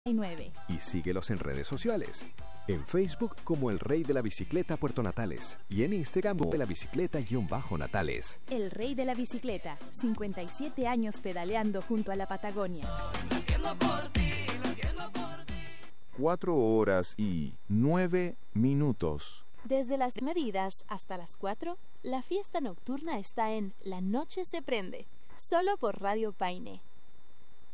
Y síguelos en redes sociales. En Facebook como El Rey de la Bicicleta Puerto Natales y en Instagram como la bicicleta_Natales. El Rey de la Bicicleta, 57 años pedaleando junto a la Patagonia. 4 horas y 9 minutos. Desde las medidas hasta las 4, la fiesta nocturna está en La Noche se Prende, solo por Radio Paine.